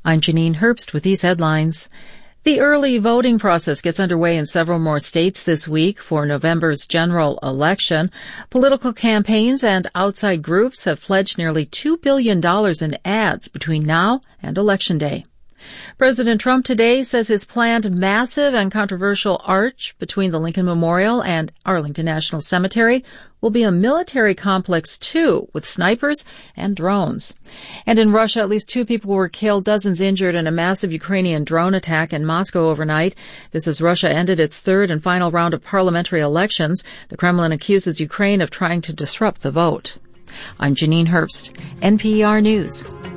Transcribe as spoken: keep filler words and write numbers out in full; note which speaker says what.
Speaker 1: I'm Janine Herbst with these headlines. The early voting process gets underway in several more states this week for November's general election. Political campaigns and outside groups have pledged nearly two billion dollars in ads between now and Election Day. President Trump today says his planned massive and controversial arch between the Lincoln Memorial and Arlington National Cemetery will be a military complex, too, with snipers and drones. And in Russia, at least two people were killed, dozens injured in a massive Ukrainian drone attack in Moscow overnight. This as Russia ended its third and final round of parliamentary elections. The Kremlin accuses Ukraine of trying to disrupt the vote. I'm Janine Herbst, N P R News.